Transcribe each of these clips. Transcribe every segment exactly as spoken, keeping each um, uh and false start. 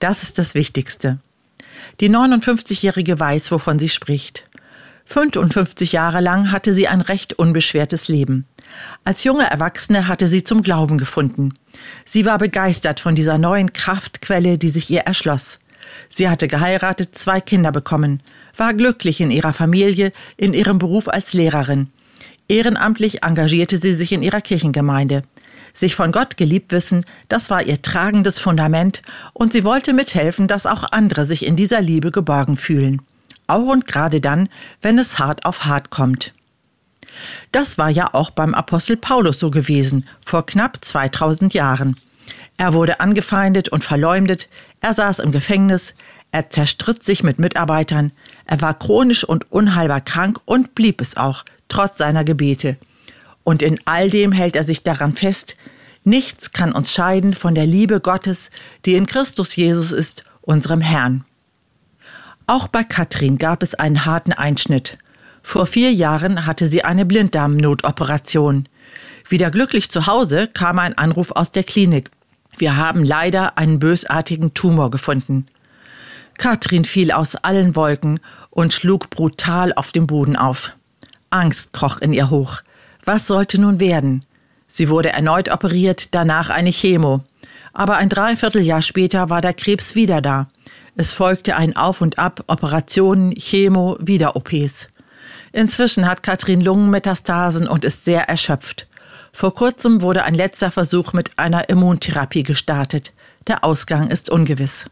Das ist das Wichtigste. Die neunundfünfzigjährige weiß, wovon sie spricht. fünfundfünfzig Jahre lang hatte sie ein recht unbeschwertes Leben. Als junge Erwachsene hatte sie zum Glauben gefunden. Sie war begeistert von dieser neuen Kraftquelle, die sich ihr erschloss. Sie hatte geheiratet, zwei Kinder bekommen, war glücklich in ihrer Familie, in ihrem Beruf als Lehrerin. Ehrenamtlich engagierte sie sich in ihrer Kirchengemeinde. Sich von Gott geliebt wissen, das war ihr tragendes Fundament und sie wollte mithelfen, dass auch andere sich in dieser Liebe geborgen fühlen. Auch und gerade dann, wenn es hart auf hart kommt. Das war ja auch beim Apostel Paulus so gewesen, vor knapp zweitausend Jahren. Er wurde angefeindet und verleumdet, er saß im Gefängnis, er zerstritt sich mit Mitarbeitern, er war chronisch und unheilbar krank und blieb es auch, trotz seiner Gebete. Und in all dem hält er sich daran fest, nichts kann uns scheiden von der Liebe Gottes, die in Christus Jesus ist, unserem Herrn. Auch bei Katrin gab es einen harten Einschnitt. Vor vier Jahren hatte sie eine Blinddarmnotoperation. Wieder glücklich zu Hause kam ein Anruf aus der Klinik. Wir haben leider einen bösartigen Tumor gefunden. Katrin fiel aus allen Wolken und schlug brutal auf dem Boden auf. Angst kroch in ihr hoch. Was sollte nun werden? Sie wurde erneut operiert, danach eine Chemo. Aber ein Dreivierteljahr später war der Krebs wieder da. Es folgte ein Auf und Ab, Operationen, Chemo, wieder O Ps. Inzwischen hat Katrin Lungenmetastasen und ist sehr erschöpft. Vor kurzem wurde ein letzter Versuch mit einer Immuntherapie gestartet. Der Ausgang ist ungewiss.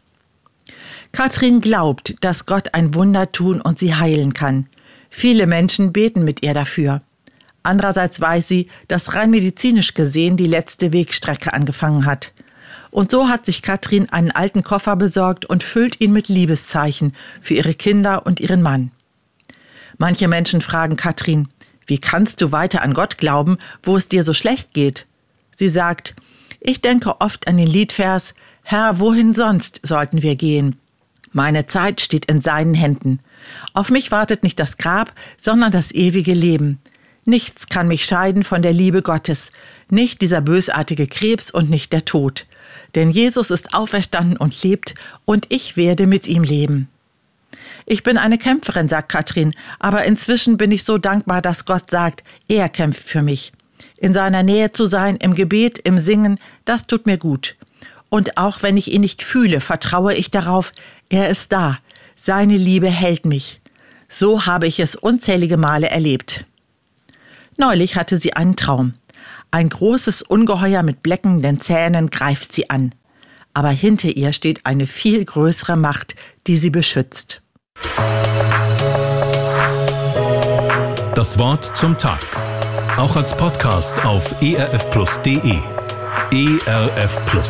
Katrin glaubt, dass Gott ein Wunder tun und sie heilen kann. Viele Menschen beten mit ihr dafür. Andererseits weiß sie, dass rein medizinisch gesehen die letzte Wegstrecke angefangen hat. Und so hat sich Katrin einen alten Koffer besorgt und füllt ihn mit Liebeszeichen für ihre Kinder und ihren Mann. Manche Menschen fragen Katrin, wie kannst du weiter an Gott glauben, wo es dir so schlecht geht? Sie sagt, ich denke oft an den Liedvers, Herr, wohin sonst sollten wir gehen? Meine Zeit steht in seinen Händen. Auf mich wartet nicht das Grab, sondern das ewige Leben. Nichts kann mich scheiden von der Liebe Gottes, nicht dieser bösartige Krebs und nicht der Tod. Denn Jesus ist auferstanden und lebt, und ich werde mit ihm leben. Ich bin eine Kämpferin, sagt Katrin, aber inzwischen bin ich so dankbar, dass Gott sagt, er kämpft für mich. In seiner Nähe zu sein, im Gebet, im Singen, das tut mir gut. Und auch wenn ich ihn nicht fühle, vertraue ich darauf, er ist da. Seine Liebe hält mich. So habe ich es unzählige Male erlebt. Neulich hatte sie einen Traum. Ein großes Ungeheuer mit bleckenden Zähnen greift sie an. Aber hinter ihr steht eine viel größere Macht, die sie beschützt. Das Wort zum Tag. Auch als Podcast auf e r f plus punkt d e. E R F Plus.